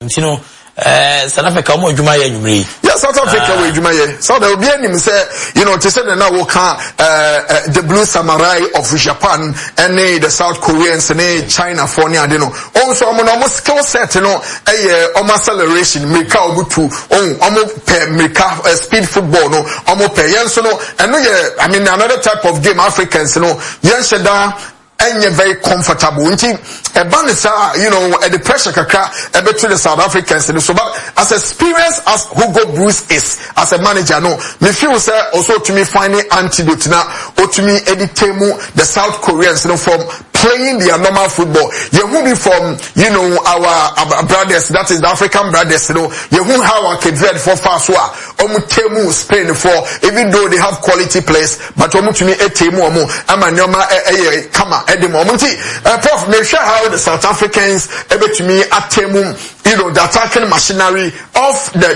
You know, South Africa mo adwuma ye nwumre. Yes, South Africa we adwuma ye. So there will be any say, you know, to say that now we can the blue samurai of Japan and the South Koreans and China for ni ade no. Also omo skill set no omo acceleration make obutu omo per make speed football no omo per yenso no and no I mean another type of game Africans no yen sheda and you're very comfortable. You know, the pressure kakra to the South Africans. So, but as experienced as Hugo Broos is as a manager, no, me feel say also to me finding antidote now, or to me editemu the South Koreans, you know, from playing their normal football. You will be from, you know, our brothers, that is the African brothers, you know, you will have our Kedred for Faswa, Omutemu Spain for, even though they have quality players, but Omutumi etemu omu, amanyoma kama edimomenti. Prof, me share how the South Africans able to me atemu, you know, the attacking machinery of the